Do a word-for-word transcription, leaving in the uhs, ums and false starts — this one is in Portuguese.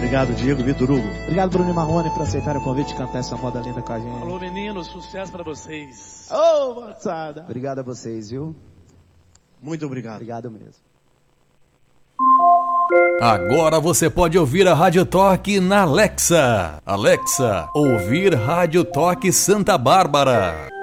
Obrigado, Diego. Vitor Hugo. Obrigado, Bruno e Marrone, por aceitar o convite de cantar essa moda linda com a gente. Alô, meninos, sucesso pra vocês. Ô, oh, moçada. Obrigado a vocês, viu? Muito obrigado. Obrigado mesmo. Agora você pode ouvir a Rádio Toque na Alexa. Alexa, ouvir Rádio Toque Santa Bárbara.